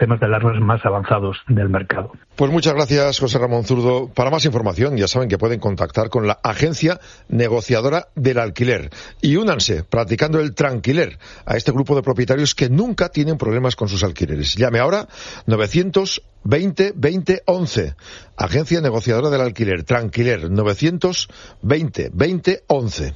sistemas de alarmas más avanzados del mercado. Pues muchas gracias, José Ramón Zurdo. Para más información, ya saben que pueden contactar con la Agencia Negociadora del Alquiler y únanse practicando el Tranquiler a este grupo de propietarios que nunca tienen problemas con sus alquileres. Llame ahora 920 20 11. Agencia Negociadora del Alquiler, Tranquiler, 920 20 11.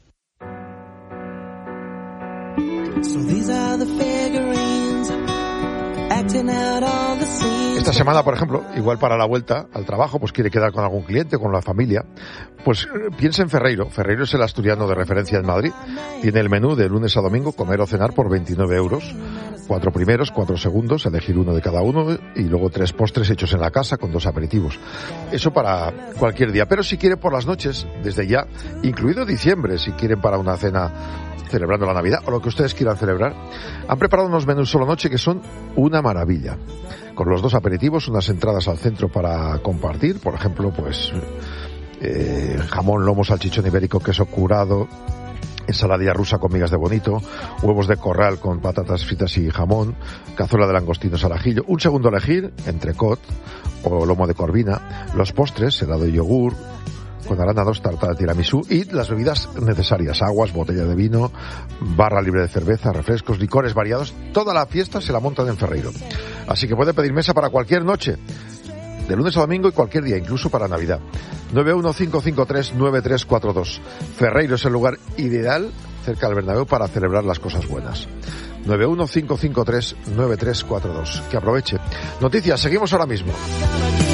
Esta semana, por ejemplo, igual para la vuelta al trabajo, pues quiere quedar con algún cliente, con la familia, pues piensa en Ferreiro. Ferreiro es el asturiano de referencia en Madrid. Tiene el menú de lunes a domingo, comer o cenar por 29 euros. 4 primeros, 4 segundos, elegir uno de cada uno y luego 3 postres hechos en la casa con 2 aperitivos. Eso para cualquier día. Pero si quieren por las noches, desde ya, incluido diciembre, si quieren para una cena celebrando la Navidad o lo que ustedes quieran celebrar, han preparado unos menús solo noche que son una maravilla. Con los 2 aperitivos, unas entradas al centro para compartir, por ejemplo, pues jamón, lomo, salchichón ibérico, queso curado, ensaladilla rusa con migas de bonito, huevos de corral con patatas fritas y jamón, cazuela de langostinos al ajillo, un segundo elegir, entrecot o lomo de corvina, los postres, helado de yogur, con arándanos, tarta de tiramisú y las bebidas necesarias, aguas, botella de vino, barra libre de cerveza, refrescos, licores variados. Toda la fiesta se la montan en Ferreiro. Así que puede pedir mesa para cualquier noche, de lunes a domingo y cualquier día, incluso para Navidad. 915539342. Ferreiro es el lugar ideal cerca del Bernabéu para celebrar las cosas buenas. 915539342. Que aproveche. Noticias, seguimos ahora mismo.